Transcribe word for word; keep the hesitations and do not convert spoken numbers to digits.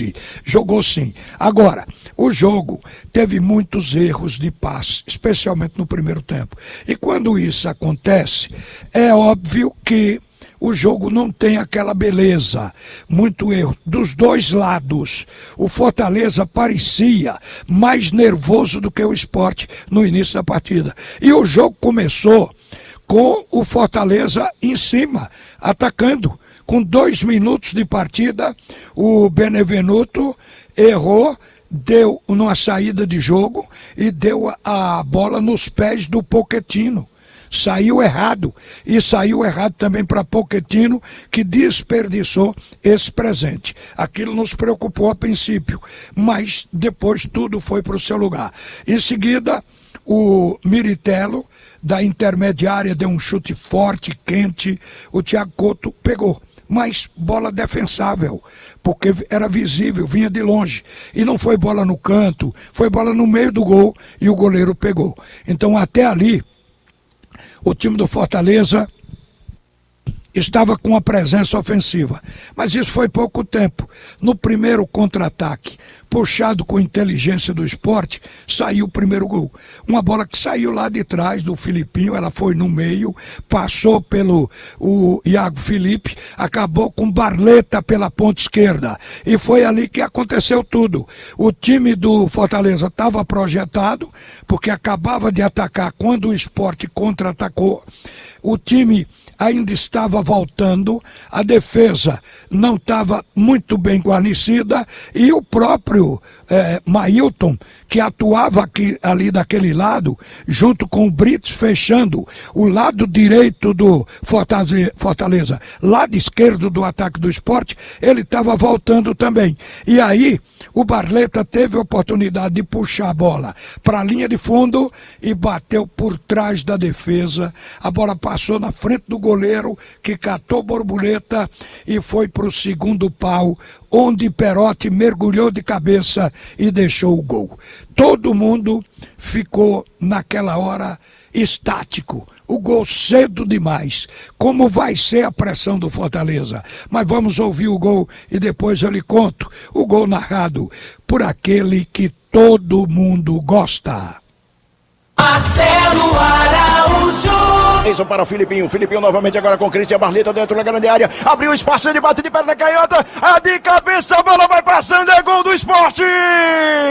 onze. Jogou sim. Agora, o jogo teve muitos erros de passe, especialmente no primeiro tempo. E quando isso acontece, é óbvio que o jogo não tem aquela beleza, muito erro, dos dois lados. O Fortaleza parecia mais nervoso do que o Sport no início da partida. E o jogo começou com o Fortaleza em cima, atacando. Com dois minutos de partida, o Benevenuto errou, deu numa saída de jogo e deu a bola nos pés do Pochettino. Saiu errado, e saiu errado também para Pochettino, que desperdiçou esse presente. Aquilo nos preocupou a princípio, mas depois tudo foi para o seu lugar. Em seguida, o Miritello, da intermediária, deu um chute forte, quente, o Thiago Couto pegou. Mas bola defensável, porque era visível, vinha de longe. E não foi bola no canto, foi bola no meio do gol e o goleiro pegou. Então até ali, o time do Fortaleza estava com a presença ofensiva, mas isso foi pouco tempo. No primeiro contra-ataque, puxado com inteligência do Sport, saiu o primeiro gol. Uma bola que saiu lá de trás do Filipinho, ela foi no meio, passou pelo o Iago Felipe, acabou com Barleta pela ponta esquerda. E foi ali que aconteceu tudo. O time do Fortaleza estava projetado, porque acabava de atacar quando o Sport contra-atacou. O time ainda estava voltando, a defesa não estava muito bem guarnecida e o próprio é, Mailton, que atuava aqui, ali daquele lado, junto com o Brits fechando o lado direito do Fortaleza, Fortaleza, lado esquerdo do ataque do Sport, ele estava voltando também. E aí o Barleta teve a oportunidade de puxar a bola para a linha de fundo e bateu por trás da defesa. A bola passou na frente do goleiro, que catou borboleta e foi para o segundo pau, onde Perotti mergulhou de cabeça e deixou o gol. Todo mundo ficou naquela hora estático. O gol cedo demais. Como vai ser a pressão do Fortaleza? Mas vamos ouvir o gol e depois eu lhe conto. O gol narrado por aquele que todo mundo gosta. Marcelo Araújo. Isso para o Filipinho, Filipinho novamente agora com Cristian Barleta dentro da grande área, abriu espaço, ele bate de perna canhota, a de cabeça, a bola vai passando, é gol do Sport!